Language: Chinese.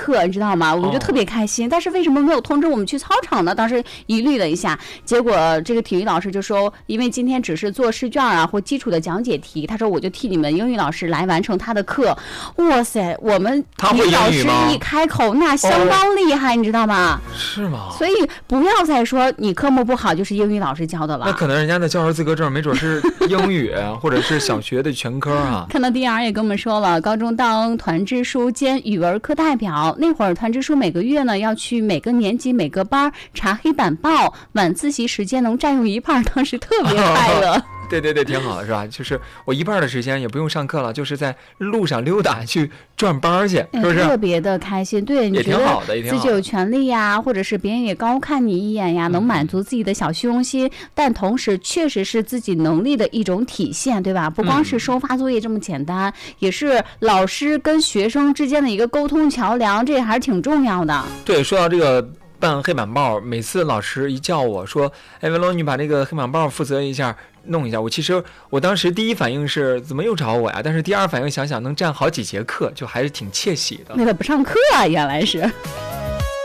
课，你知道吗？我们就特别开心。但是为什么没有通知我们去操场呢？当时疑虑了一下，结果这个体育老师就说，因为今天只是做试卷啊或基础的讲解题，他说我就替你们英语老师来完成他的课。哇塞，我们体育老师一开口那相当厉害，你知道吗？ 是吗？ 所以不要再说你科目不好就是英语老师教的了。 那可能人家的教师资格证没准是英语或者是小学的全科啊。 看到 DR 也跟我们说了，高中当团支书兼语文课代表，那会儿团支书每个月呢要去每个年级每个班查黑板报，晚自习时间能占用一半，当时特别快乐。 对对对，挺好的是吧？就是我一半的时间也不用上课了，就是在路上溜达去转班去，是不是？ 特别的开心。对，你觉得自己有权利呀，或者是别人也高看你一眼呀，能满足自己的小虚荣心，但同时确实是自己能力的一种体现，对吧？不光是收发作业这么简单，也是老师跟学生之间的一个沟通桥梁，这还是挺重要的。 对，说到这个办黑板报，每次老师一叫我说，哎，文龙，你把这个黑板报负责一下，弄一下。我当时第一反应是怎么又找我呀？但是第二反应想想能占好几节课，就还是挺窃喜的。 为了不上课啊，原来是。